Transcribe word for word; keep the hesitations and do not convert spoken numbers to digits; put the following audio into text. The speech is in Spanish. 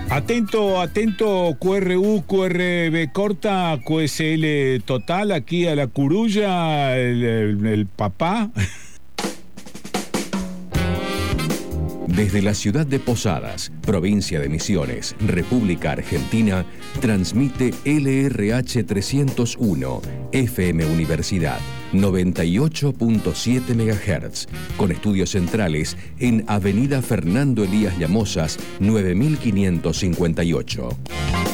Atento, atento, Q R U, Q R B corta, Q S L total, aquí a la curulla, el, el, el papá. Desde la ciudad de Posadas, provincia de Misiones, República Argentina, transmite L R H trescientos uno, F M Universidad, noventa y ocho punto siete megahertz, con estudios centrales en Avenida Fernando Elías Llamosas, nueve mil quinientos cincuenta y ocho.